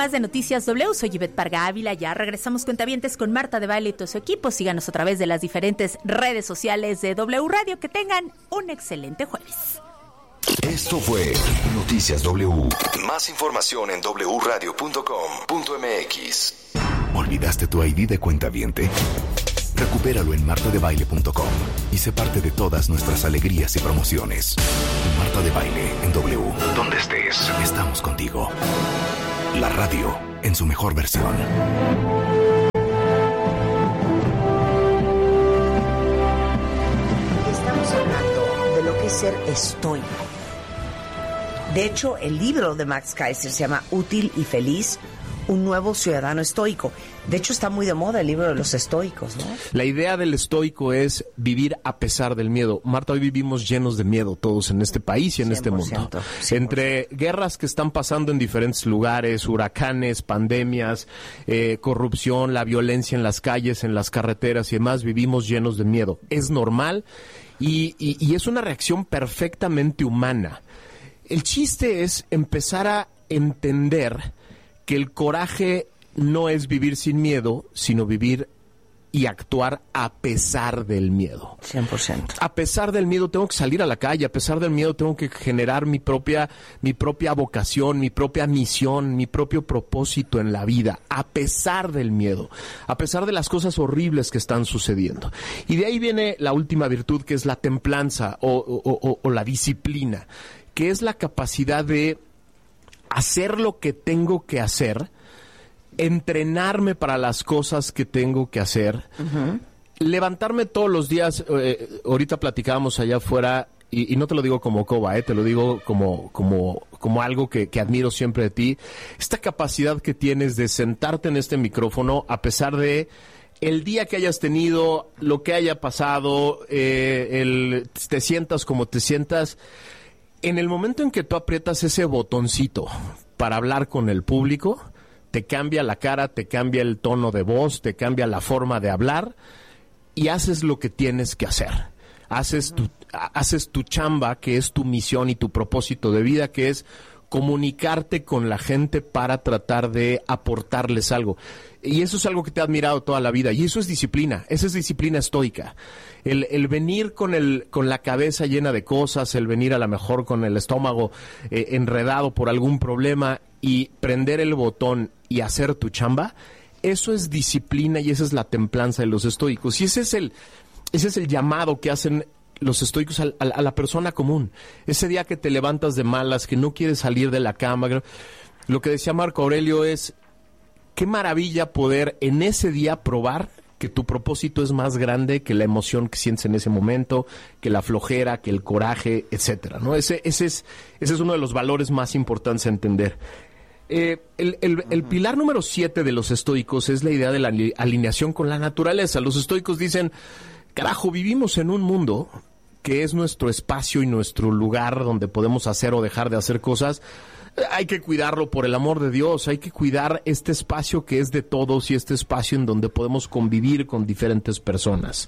más de Noticias W. Soy Ivette Parga Ávila. Ya regresamos cuentavientes con Marta de Baile y todo su equipo. Síganos a través de las diferentes redes sociales de W Radio. Que tengan un excelente jueves. Esto fue Noticias W. Más información en wradio.com.mx. ¿Olvidaste tu ID de cuentaviente? Recupéralo en martadebaile.com y sé parte de todas nuestras alegrías y promociones. Marta de Baile en W. Donde estés, estamos contigo. La radio en su mejor versión. Estamos hablando de lo que es ser estoico. De hecho, el libro de Max Kaiser se llama Útil y Feliz, un nuevo ciudadano estoico. De hecho, está muy de moda el libro de los estoicos, ¿no? La idea del estoico es vivir a pesar del miedo. Marta, hoy vivimos llenos de miedo todos en este país y en este mundo. 100%. Entre guerras que están pasando en diferentes lugares, huracanes, pandemias, corrupción, la violencia en las calles, en las carreteras y demás, vivimos llenos de miedo. Es normal y es una reacción perfectamente humana. El chiste es empezar a entender que el coraje no es vivir sin miedo, sino vivir y actuar a pesar del miedo. 100%. A pesar del miedo tengo que salir a la calle, a pesar del miedo tengo que generar mi propia vocación, mi propia misión, mi propio propósito en la vida, a pesar del miedo, a pesar de las cosas horribles que están sucediendo. Y de ahí viene la última virtud, que es la templanza o la disciplina, que es la capacidad de hacer lo que tengo que hacer, entrenarme para las cosas que tengo que hacer, levantarme todos los días. Ahorita platicábamos allá afuera, y no te lo digo como coba, te lo digo como algo que admiro siempre de ti, esta capacidad que tienes de sentarte en este micrófono a pesar de el día que hayas tenido, lo que haya pasado, te sientas como te sientas. En el momento en que tú aprietas ese botoncito para hablar con el público, te cambia la cara, te cambia el tono de voz, te cambia la forma de hablar y haces lo que tienes que hacer. Haces tu chamba, que es tu misión y tu propósito de vida, que es comunicarte con la gente para tratar de aportarles algo. Y eso es algo que te he admirado toda la vida. Y eso es disciplina. Esa es disciplina estoica. El venir con la cabeza llena de cosas, el venir a lo mejor con el estómago enredado por algún problema y prender el botón y hacer tu chamba, eso es disciplina y esa es la templanza de los estoicos. Y ese es el llamado que hacen los estoicos a la persona común. Ese día que te levantas de malas, que no quieres salir de la cama, lo que decía Marco Aurelio es: qué maravilla poder en ese día probar que tu propósito es más grande que la emoción que sientes en ese momento, que la flojera, que el coraje, etcétera, ¿no? Ese es uno de los valores más importantes a entender. El pilar número 7 de los estoicos es la idea de la alineación con la naturaleza. Los estoicos dicen: carajo, vivimos en un mundo que es nuestro espacio y nuestro lugar donde podemos hacer o dejar de hacer cosas. Hay que cuidarlo, por el amor de Dios. Hay que cuidar este espacio que es de todos y este espacio en donde podemos convivir con diferentes personas.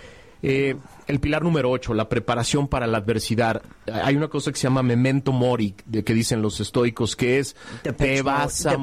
El pilar número 8, la preparación para la adversidad. Hay una cosa que se llama memento mori, que dicen los estoicos, que es te vas a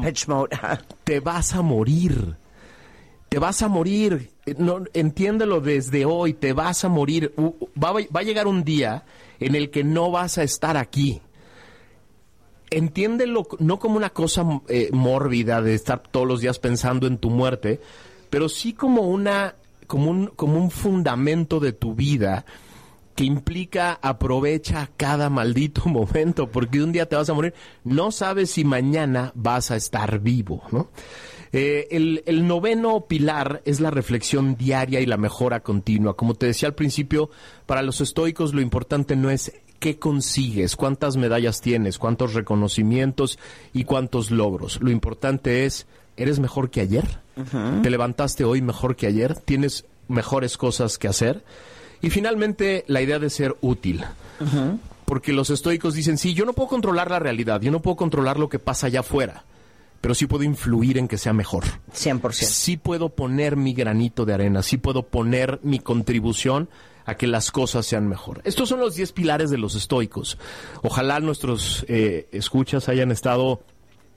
morir. Te vas a morir. No, entiéndelo desde hoy, te vas a morir. Va a llegar un día en el que no vas a estar aquí. Entiéndelo no como una cosa mórbida de estar todos los días pensando en tu muerte, pero sí como un fundamento de tu vida que implica aprovecha cada maldito momento, porque un día te vas a morir, no sabes si mañana vas a estar vivo, ¿no? El 9º pilar es la reflexión diaria y la mejora continua. Como te decía al principio, para los estoicos lo importante no es qué consigues, cuántas medallas tienes, cuántos reconocimientos y cuántos logros. Lo importante es, ¿eres mejor que ayer? ¿Te levantaste hoy mejor que ayer? ¿Tienes mejores cosas que hacer? Y finalmente, la idea de ser útil. Porque los estoicos dicen, sí, yo no puedo controlar la realidad, yo no puedo controlar lo que pasa allá afuera, pero sí puedo influir en que sea mejor. 100%. Sí puedo poner mi granito de arena, sí puedo poner mi contribución a que las cosas sean mejor. Estos son los 10 pilares de los estoicos. Ojalá nuestros escuchas hayan estado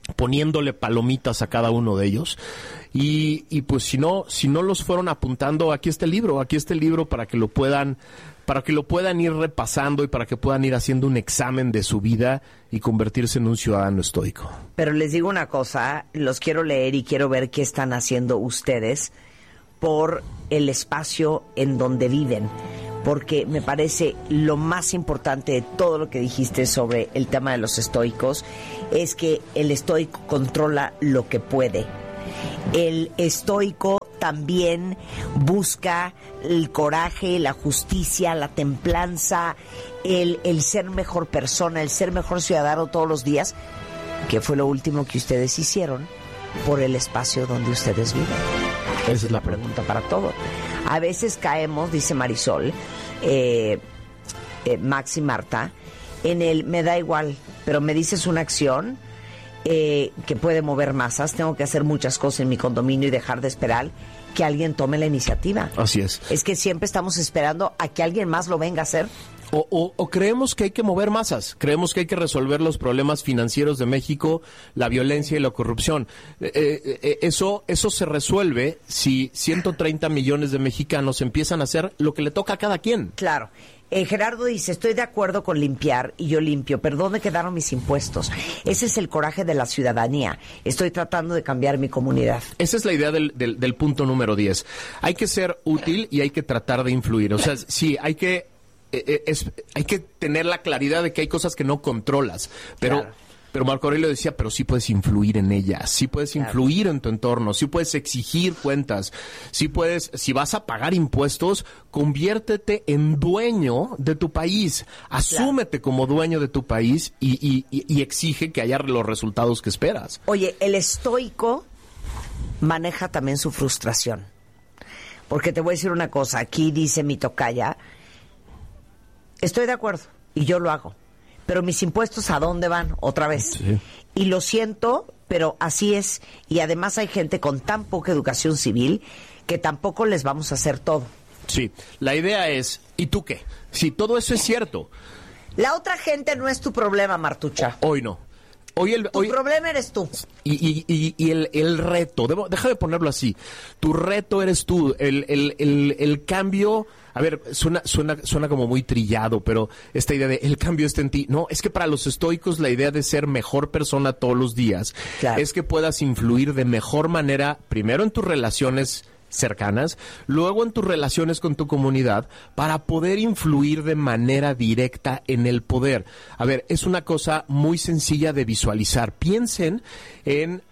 poniéndole palomitas a cada uno de ellos. Y pues si no los fueron apuntando, aquí está el libro para que lo puedan ir repasando y para que puedan ir haciendo un examen de su vida y convertirse en un ciudadano estoico. Pero les digo una cosa, los quiero leer y quiero ver qué están haciendo ustedes por el espacio en donde viven, porque me parece lo más importante de todo lo que dijiste sobre el tema de los estoicos es que el estoico controla lo que puede. El estoico también busca el coraje, la justicia, la templanza, el ser mejor persona, el ser mejor ciudadano todos los días, que fue lo último que ustedes hicieron por el espacio donde ustedes viven. Esa es la pregunta para todo. A veces caemos, dice Marisol, Max y Marta, en el me da igual, pero me dices una acción que puede mover masas, tengo que hacer muchas cosas en mi condominio y dejar de esperar que alguien tome la iniciativa. Así es. Es que siempre estamos esperando a que alguien más lo venga a hacer. O creemos que hay que mover masas, creemos que hay que resolver los problemas financieros de México, la violencia y la corrupción. Eso se resuelve si 130 millones de mexicanos empiezan a hacer lo que le toca a cada quien. Claro. Gerardo dice, estoy de acuerdo con limpiar y yo limpio, pero ¿dónde quedaron mis impuestos? Ese es el coraje de la ciudadanía. Estoy tratando de cambiar mi comunidad. Esa es la idea del punto número 10. Hay que ser útil y hay que tratar de influir. O sea, sí, hay que tener la claridad de que hay cosas que no controlas, pero... Claro. Pero Marco Aurelio decía, pero sí puedes influir en ellas, sí puedes influir en tu entorno, sí puedes exigir cuentas, sí puedes, si vas a pagar impuestos, conviértete en dueño de tu país, asúmete como dueño de tu país y exige que haya los resultados que esperas. Oye, el estoico maneja también su frustración, porque te voy a decir una cosa, aquí dice mi tocaya, estoy de acuerdo y yo lo hago. Pero mis impuestos, ¿a dónde van? Otra vez. Sí. Y lo siento, pero así es. Y además hay gente con tan poca educación civil que tampoco les vamos a hacer todo. Sí, la idea es, ¿y tú qué? Si todo eso es cierto. La otra gente no es tu problema, Martucha. Hoy no. Tu problema eres tú. Y el reto, deja de ponerlo así. Tu reto eres tú. El cambio... A ver, suena como muy trillado, pero esta idea de el cambio está en ti. No, es que para los estoicos la idea de ser mejor persona todos los días es que puedas influir de mejor manera, primero en tus relaciones cercanas, luego en tus relaciones con tu comunidad, para poder influir de manera directa en el poder. A ver, es una cosa muy sencilla de visualizar. Piensen en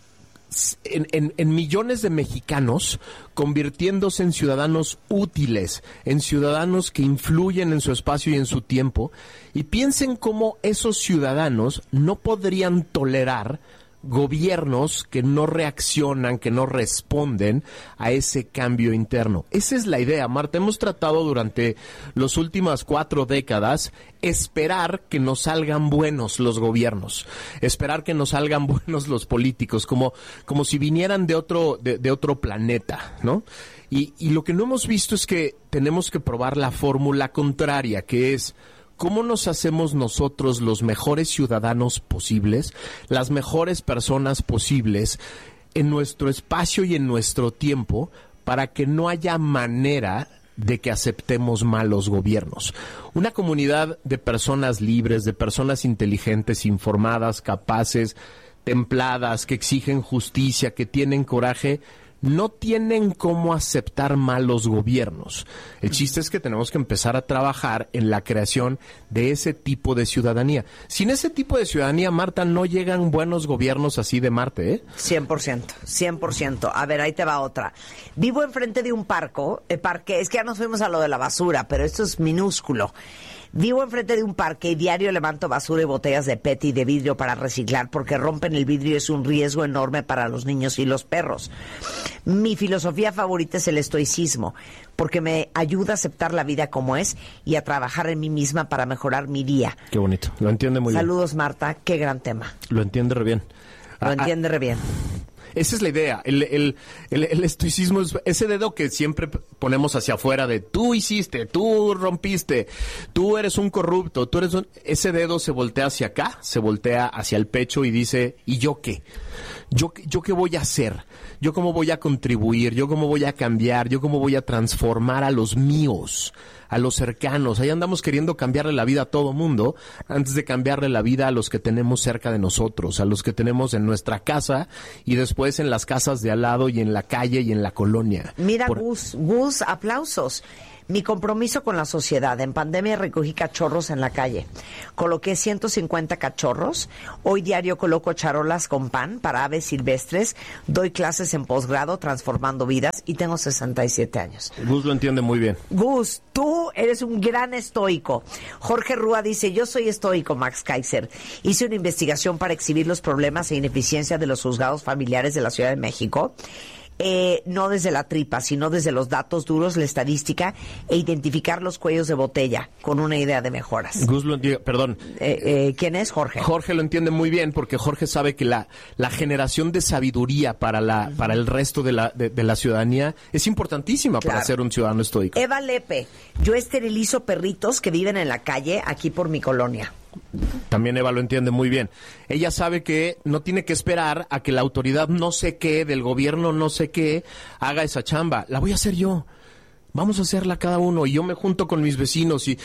millones de mexicanos convirtiéndose en ciudadanos útiles, en ciudadanos que influyen en su espacio y en su tiempo, y piensen cómo esos ciudadanos no podrían tolerar gobiernos que no reaccionan, que no responden a ese cambio interno. Esa es la idea, Marta. Hemos tratado durante las últimas 4 décadas esperar que nos salgan buenos los gobiernos, esperar que nos salgan buenos los políticos, como si vinieran de otro planeta, ¿no? Y lo que no hemos visto es que tenemos que probar la fórmula contraria, que es ¿cómo nos hacemos nosotros los mejores ciudadanos posibles, las mejores personas posibles en nuestro espacio y en nuestro tiempo para que no haya manera de que aceptemos malos gobiernos? Una comunidad de personas libres, de personas inteligentes, informadas, capaces, templadas, que exigen justicia, que tienen coraje, no tienen cómo aceptar malos gobiernos. El chiste es que tenemos que empezar a trabajar en la creación de ese tipo de ciudadanía. Sin ese tipo de ciudadanía, Marta, no llegan buenos gobiernos así de Marte, ¿eh? 100%. A ver, ahí te va otra. Vivo enfrente de un parque, es que ya nos fuimos a lo de la basura, pero esto es minúsculo. Vivo enfrente de un parque y diario levanto basura y botellas de PET y de vidrio para reciclar porque rompen el vidrio y es un riesgo enorme para los niños y los perros. Mi filosofía favorita es el estoicismo porque me ayuda a aceptar la vida como es y a trabajar en mí misma para mejorar mi día. Qué bonito, lo entiende muy bien. Saludos, Marta, qué gran tema. Lo entiende re bien. Lo entiende re bien. Esa es la idea. El estoicismo es ese dedo que siempre ponemos hacia afuera de tú hiciste, tú rompiste, tú eres un corrupto, ese dedo se voltea hacia acá, se voltea hacia el pecho y dice, ¿y yo qué? ¿Yo qué voy a hacer? ¿Yo cómo voy a contribuir? ¿Yo cómo voy a cambiar? ¿Yo cómo voy a transformar a los míos, a los cercanos? Ahí andamos queriendo cambiarle la vida a todo mundo antes de cambiarle la vida a los que tenemos cerca de nosotros, a los que tenemos en nuestra casa y después en las casas de al lado y en la calle y en la colonia. Mira, Gus, aplausos. Mi compromiso con la sociedad. En pandemia recogí cachorros en la calle. Coloqué 150 cachorros. Hoy diario coloco charolas con pan para aves silvestres. Doy clases en posgrado transformando vidas y tengo 67 años. Gus lo entiende muy bien. Gus, tú eres un gran estoico. Jorge Rúa dice, yo soy estoico, Max Kaiser. Hice una investigación para exhibir los problemas e ineficiencia de los juzgados familiares de la Ciudad de México. No desde la tripa, sino desde los datos duros, la estadística e identificar los cuellos de botella con una idea de mejoras. Gus lo entiende, perdón. ¿Quién es Jorge? Jorge lo entiende muy bien porque Jorge sabe que la generación de sabiduría para el resto de la ciudadanía es importantísima para ser un ciudadano estoico. Eva Lepe, yo esterilizo perritos que viven en la calle aquí por mi colonia. También Eva lo entiende muy bien. Ella sabe que no tiene que esperar a que la autoridad no sé qué, del gobierno no sé qué, haga esa chamba. La voy a hacer yo. Vamos a hacerla cada uno. Y yo me junto con mis vecinos y...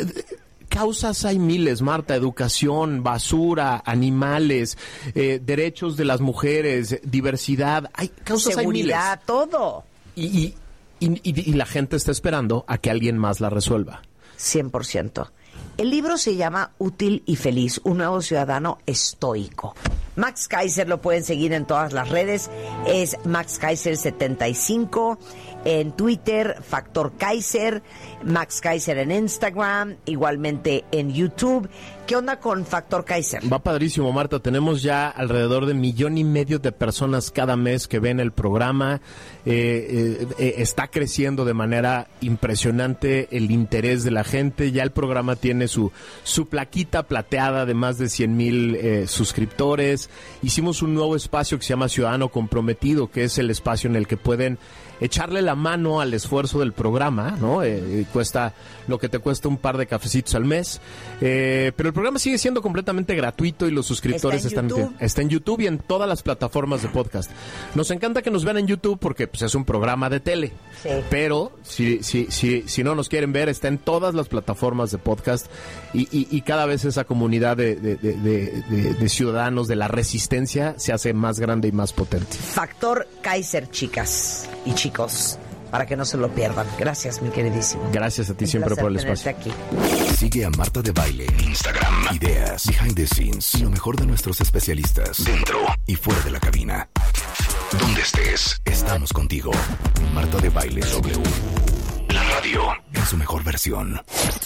Causas hay miles, Marta: educación, basura, animales, derechos de las mujeres, diversidad. Hay causas, seguridad, hay miles. Todo. Y la gente está esperando a que alguien más la resuelva. 100%. El libro se llama Útil y Feliz, un nuevo ciudadano estoico. Max Kaiser lo pueden seguir en todas las redes, es Max Kaiser 75, en Twitter, Factor Kaiser, Max Kaiser en Instagram, igualmente en YouTube. ¿Qué onda con Factor Kaiser? Va padrísimo, Marta. Tenemos ya alrededor de 1.5 millones de personas cada mes que ven el programa. Está creciendo de manera impresionante el interés de la gente. Ya el programa tiene su plaquita plateada de más de 100,000 suscriptores. Hicimos un nuevo espacio que se llama Ciudadano Comprometido, que es el espacio en el que pueden echarle la mano al esfuerzo del programa, ¿no? Cuesta lo que te cuesta un par de cafecitos al mes, pero el programa sigue siendo completamente gratuito y los suscriptores está en YouTube y en todas las plataformas de podcast. Nos encanta que nos vean en YouTube porque pues, es un programa de tele, sí. Pero si no nos quieren ver, está en todas las plataformas de podcast y cada vez esa comunidad de ciudadanos de la resistencia se hace más grande y más potente. Factor Kaiser, chicas y chicos, para que no se lo pierdan. Gracias, mi queridísimo. Gracias a ti siempre por el espacio. Aquí. Sigue a Marta de Baile en Instagram. Ideas, behind the scenes y lo mejor de nuestros especialistas dentro y fuera de la cabina. Donde estés, estamos contigo. Marta de Baile W. La radio en su mejor versión.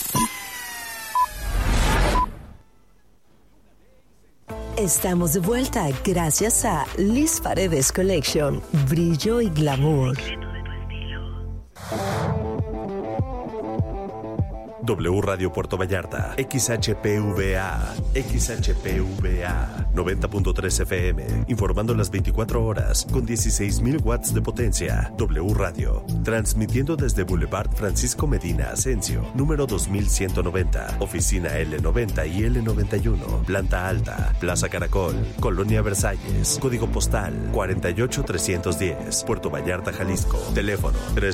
Estamos de vuelta gracias a Liz Paredes Collection, brillo y glamour. W Radio Puerto Vallarta, XHPVA, 90.3 FM, informando las 24 horas con 16,000 watts de potencia. W Radio, transmitiendo desde Boulevard Francisco Medina Asensio, número 2190, oficina L90 y L91, planta alta, Plaza Caracol, Colonia Versalles, código postal 48310, Puerto Vallarta, Jalisco, teléfono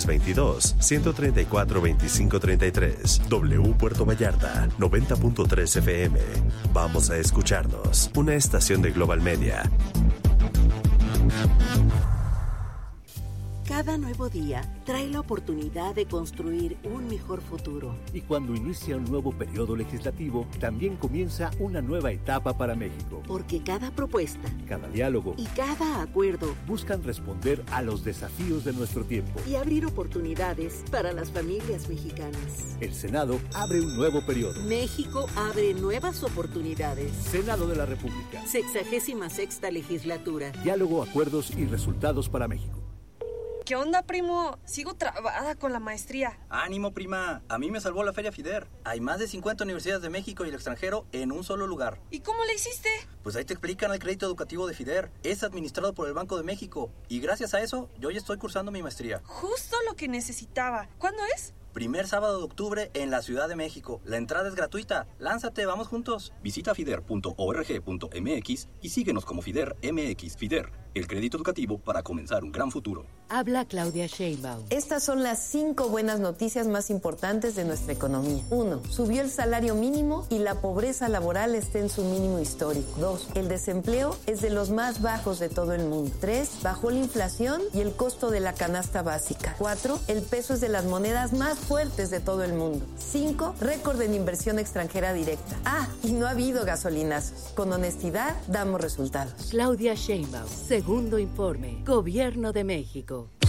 322-134-2533. W Puerto Vallarta, 90.3 FM. Vamos a escucharnos. Una estación de Global Media. Cada nuevo día trae la oportunidad de construir un mejor futuro. Y cuando inicia un nuevo periodo legislativo, también comienza una nueva etapa para México. Porque cada propuesta, cada diálogo y cada acuerdo buscan responder a los desafíos de nuestro tiempo y abrir oportunidades para las familias mexicanas. El Senado abre un nuevo periodo. México abre nuevas oportunidades. Senado de la República. 66ª legislatura. Diálogo, acuerdos y resultados para México. ¿Qué onda, primo? Sigo trabada con la maestría. Ánimo, prima. A mí me salvó la Feria FIDER. Hay más de 50 universidades de México y el extranjero en un solo lugar. ¿Y cómo le hiciste? Pues ahí te explican el crédito educativo de FIDER. Es administrado por el Banco de México. Y gracias a eso, yo ya estoy cursando mi maestría. Justo lo que necesitaba. ¿Cuándo es? Primer sábado de octubre en la Ciudad de México. La entrada es gratuita. Lánzate, vamos juntos. Visita fider.org.mx y síguenos como FIDER MX. FIDER, el crédito educativo para comenzar un gran futuro. Habla Claudia Sheinbaum. Estas son las 5 buenas noticias más importantes de nuestra economía. 1. Subió el salario mínimo y la pobreza laboral está en su mínimo histórico. 2. El desempleo es de los más bajos de todo el mundo. 3. Bajó la inflación y el costo de la canasta básica. 4. El peso es de las monedas más fuertes de todo el mundo. 5. Récord en inversión extranjera directa. Y no ha habido gasolinazos. Con honestidad damos resultados. Claudia Sheinbaum, segundo informe. Gobierno de México.